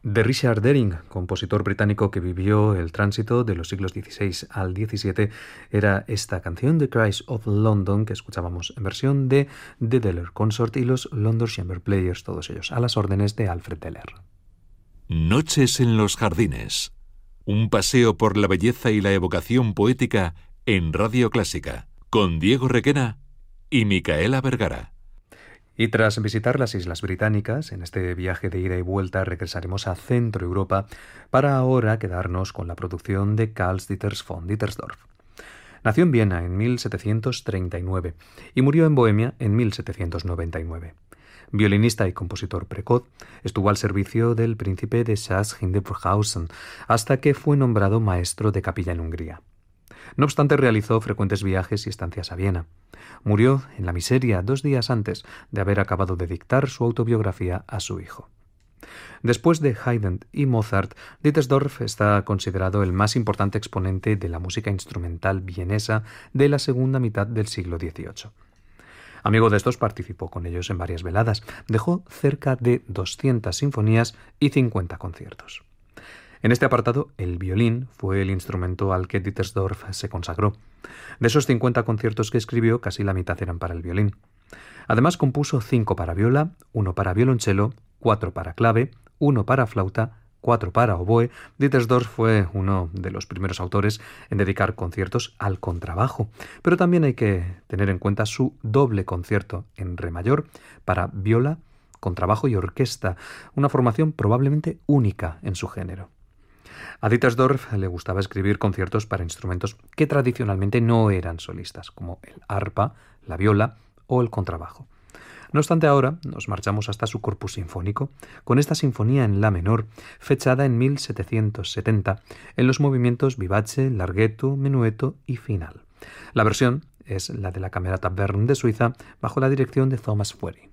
De Richard Deering, compositor británico que vivió el tránsito de los siglos XVI al XVII, era esta canción The Cries of London que escuchábamos en versión de The Deller Consort y los London Chamber Players, todos ellos a las órdenes de Alfred Deller. Noches en los jardines. Un paseo por la belleza y la evocación poética en Radio Clásica, con Diego Requena y Micaela Vergara. Y tras visitar las Islas Británicas, en este viaje de ida y vuelta regresaremos a Centro Europa para ahora quedarnos con la producción de Carl Dieters von Dittersdorf. Nació en Viena en 1739 y murió en Bohemia en 1799. Violinista y compositor precoz, estuvo al servicio del príncipe de Saxe-Hildburghausen hasta que fue nombrado maestro de capilla en Hungría. No obstante, realizó frecuentes viajes y estancias a Viena. Murió en la miseria 2 días antes de haber acabado de dictar su autobiografía a su hijo. Después de Haydn y Mozart, Dittersdorf está considerado el más importante exponente de la música instrumental vienesa de la segunda mitad del siglo XVIII. Amigo de estos, participó con ellos en varias veladas. Dejó cerca de 200 sinfonías y 50 conciertos. En este apartado, el violín fue el instrumento al que Dittersdorf se consagró. De esos 50 conciertos que escribió, casi la mitad eran para el violín. Además, compuso 5 para viola, 1 para violonchelo, 4 para clave, 1 para flauta, 4 para oboe. Dittersdorf fue uno de los primeros autores en dedicar conciertos al contrabajo, pero también hay que tener en cuenta su doble concierto en re mayor para viola, contrabajo y orquesta, una formación probablemente única en su género. A Dittersdorf le gustaba escribir conciertos para instrumentos que tradicionalmente no eran solistas, como el arpa, la viola o el contrabajo. No obstante, ahora nos marchamos hasta su corpus sinfónico, con esta sinfonía en la menor, fechada en 1770, en los movimientos vivace, larghetto, menuetto y final. La versión es la de la Camerata Bern de Suiza, bajo la dirección de Thomas Fury.